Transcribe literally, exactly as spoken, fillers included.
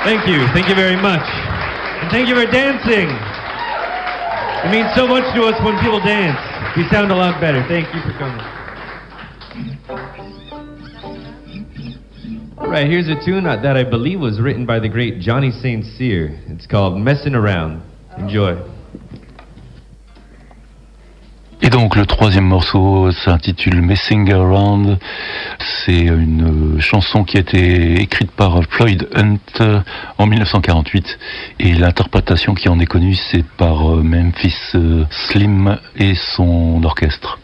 Thank you. Thank you very much. And thank you for dancing. It means so much to us when people dance. We sound a lot better. Thank you for coming. All right, here's a tune that I believe was written by the great Johnny Saint Cyr. It's called Messin' Around. Enjoy. Et donc le troisième morceau s'intitule Messing Around. C'est une chanson qui a été écrite par Floyd Hunt en mille neuf cent quarante-huit et l'interprétation qui en est connue c'est par Memphis Slim et son orchestre.